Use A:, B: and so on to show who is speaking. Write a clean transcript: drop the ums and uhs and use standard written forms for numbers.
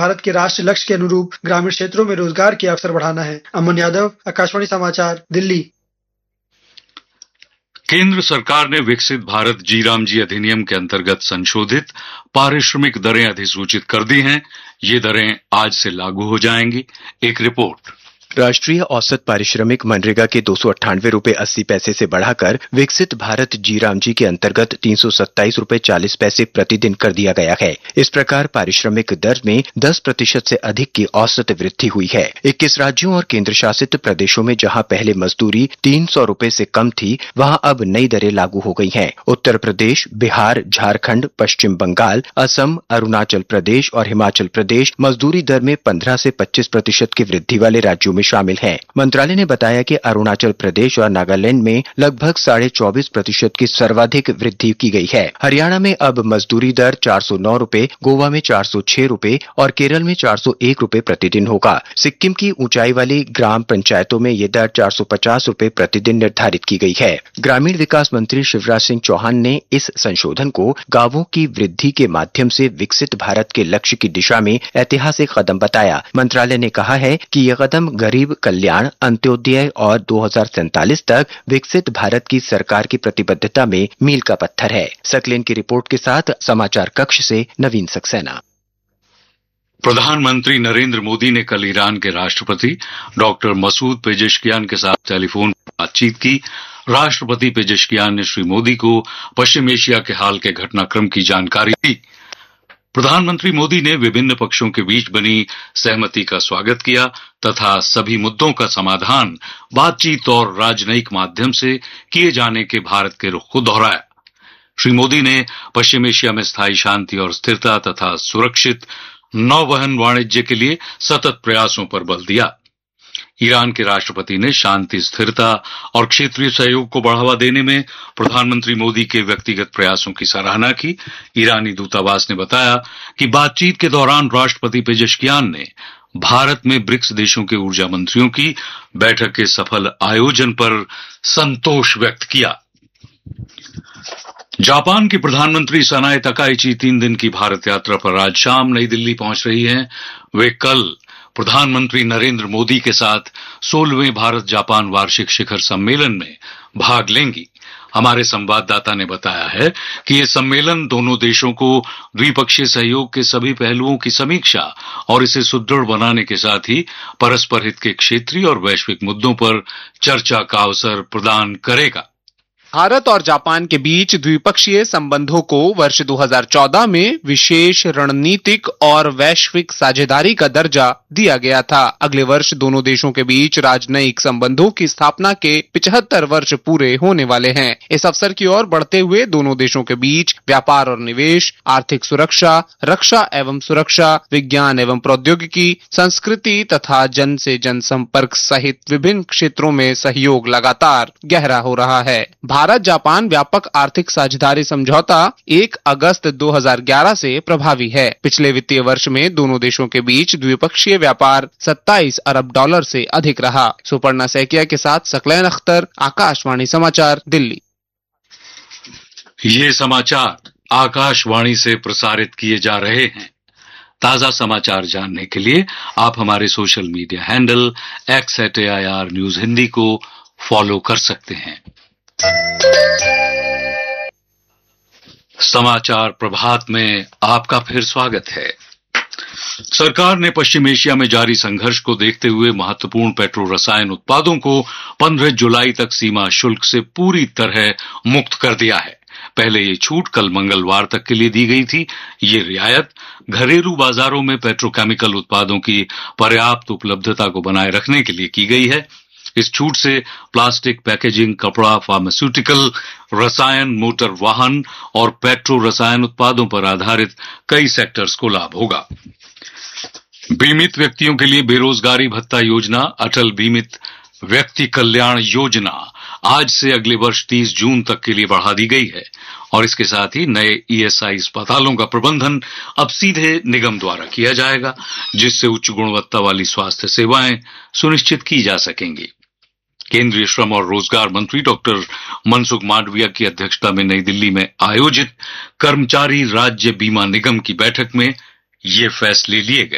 A: भारत के राष्ट्रीय लक्ष्य के अनुरूप ग्रामीण क्षेत्रों में रोजगार के अवसर बढ़ाना है। अमन यादव, आकाशवाणी समाचार, दिल्ली।
B: केंद्र सरकार ने विकसित भारत जी अधिनियम के अंतर्गत संशोधित पारिश्रमिक दरें अधिसूचित कर दी हैं। ये दरें आज से लागू हो जाएंगी। एक रिपोर्ट।
C: राष्ट्रीय औसत पारिश्रमिक मनरेगा के 298 रुपए 80 पैसे से बढ़ाकर विकसित भारत जी के अंतर्गत 327 रुपए 40 पैसे प्रतिदिन कर दिया गया है। इस प्रकार पारिश्रमिक दर में 10% से अधिक की औसत वृद्धि हुई है। 21 राज्यों और केंद्र शासित प्रदेशों में जहां पहले मजदूरी 300 रुपए से कम थी, वहां अब नई दरें लागू हो गई हैं। उत्तर प्रदेश, बिहार, झारखंड, पश्चिम बंगाल, असम, अरुणाचल प्रदेश और हिमाचल प्रदेश मजदूरी दर में 15 से 25% की वृद्धि वाले राज्यों में शामिल हैं। मंत्रालय ने बताया कि अरुणाचल प्रदेश और नागालैंड में लगभग 24.5% की सर्वाधिक वृद्धि की गई है। हरियाणा में अब मजदूरी दर 409 रुपए, गोवा में 406 रुपए और केरल में 401 रुपए प्रतिदिन होगा। सिक्किम की ऊंचाई वाली ग्राम पंचायतों में ये दर 450 रुपए प्रतिदिन निर्धारित की गई है। ग्रामीण विकास मंत्री शिवराज सिंह चौहान ने इस संशोधन को गांवों की वृद्धि के माध्यम से विकसित भारत के लक्ष्य की दिशा में ऐतिहासिक कदम बताया। मंत्रालय ने कहा है कि यह कदम गरीब कल्याण, अंत्योदय और 2047 तक विकसित भारत की सरकार की प्रतिबद्धता में मील का पत्थर है। सकलेन की रिपोर्ट के साथ समाचार कक्ष से नवीन सक्सेना।
B: प्रधानमंत्री नरेंद्र मोदी ने कल ईरान के राष्ट्रपति डॉक्टर मसूद पेजेश्कियान के साथ टेलीफोन पर बातचीत की। राष्ट्रपति पेजेश्कियान ने श्री मोदी को पश्चिम एशिया के हाल के घटनाक्रम की जानकारी दी। प्रधानमंत्री मोदी ने विभिन्न पक्षों के बीच बनी सहमति का स्वागत किया तथा सभी मुद्दों का समाधान बातचीत और राजनयिक माध्यम से किए जाने के भारत के रुख को दोहराया। श्री मोदी ने पश्चिम एशिया में स्थायी शांति और स्थिरता तथा सुरक्षित नौवहन वाणिज्य के लिए सतत प्रयासों पर बल दिया। ईरान के राष्ट्रपति ने शांति, स्थिरता और क्षेत्रीय सहयोग को बढ़ावा देने में प्रधानमंत्री मोदी के व्यक्तिगत प्रयासों की सराहना की। ईरानी दूतावास ने बताया कि बातचीत के दौरान राष्ट्रपति पेजेश्कियान ने भारत में ब्रिक्स देशों के ऊर्जा मंत्रियों की बैठक के सफल आयोजन पर संतोष व्यक्त किया। जापान की प्रधानमंत्री सनाए तकाइची 3 दिन की भारत यात्रा पर आज शाम नई दिल्ली पहुंच रही हैं। वे कल प्रधानमंत्री नरेंद्र मोदी के साथ 16वें भारत जापान वार्षिक शिखर सम्मेलन में भाग लेंगी। हमारे संवाददाता ने बताया है कि ये सम्मेलन दोनों देशों को द्विपक्षीय सहयोग के सभी पहलुओं की समीक्षा और इसे सुदृढ़ बनाने के साथ ही परस्पर हित के क्षेत्रीय और वैश्विक मुद्दों पर चर्चा का अवसर प्रदान करेगा।
D: भारत और जापान के बीच द्विपक्षीय संबंधों को वर्ष 2014 में विशेष रणनीतिक और वैश्विक साझेदारी का दर्जा दिया गया था। अगले वर्ष दोनों देशों के बीच राजनयिक संबंधों की स्थापना के 75 वर्ष पूरे होने वाले हैं। इस अवसर की ओर बढ़ते हुए दोनों देशों के बीच व्यापार और निवेश, आर्थिक सुरक्षा, रक्षा एवं सुरक्षा, विज्ञान एवं प्रौद्योगिकी, संस्कृति तथा जन से जन संपर्क सहित विभिन्न क्षेत्रों में सहयोग लगातार गहरा हो रहा है। भारत जापान व्यापक आर्थिक साझेदारी समझौता 1 अगस्त 2011 से प्रभावी है। पिछले वित्तीय वर्ष में दोनों देशों के बीच द्विपक्षीय व्यापार 27 अरब डॉलर से अधिक रहा। सुपर्णा सैकिया के साथ सकलैन अख्तर, आकाशवाणी समाचार, दिल्ली।
B: ये समाचार आकाशवाणी से प्रसारित किए जा रहे हैं। ताजा समाचार जानने के लिए आप हमारे social media handle @AIR news Hindi को फॉलो कर सकते हैं। समाचार प्रभात में आपका फिर स्वागत है। सरकार ने पश्चिम एशिया में जारी संघर्ष को देखते हुए महत्वपूर्ण पेट्रो रसायन उत्पादों को 15 जुलाई तक सीमा शुल्क से पूरी तरह मुक्त कर दिया है। पहले ये छूट कल मंगलवार तक के लिए दी गई थी। ये रियायत घरेलू बाजारों में पेट्रोकेमिकल उत्पादों की पर्याप्त उपलब्धता को बनाए रखने के लिए की गई है। इस छूट से प्लास्टिक पैकेजिंग, कपड़ा, फार्मास्यूटिकल, रसायन, मोटर वाहन और पेट्रो रसायन उत्पादों पर आधारित कई सेक्टर्स को लाभ होगा। बीमित व्यक्तियों के लिए बेरोजगारी भत्ता योजना, अटल बीमित व्यक्ति कल्याण योजना आज से अगले वर्ष 30 जून तक के लिए बढ़ा दी गई है और इसके साथ ही नए ESI अस्पतालों का प्रबंधन अब सीधे निगम द्वारा किया जाएगा, जिससे उच्च गुणवत्ता वाली स्वास्थ्य सेवाएं सुनिश्चित की जा सकेंगी। केंद्रीय श्रम और रोजगार मंत्री डॉक्टर मनसुख मांडविया की अध्यक्षता में नई दिल्ली में आयोजित कर्मचारी राज्य बीमा निगम की बैठक में ये फैसले लिए गए।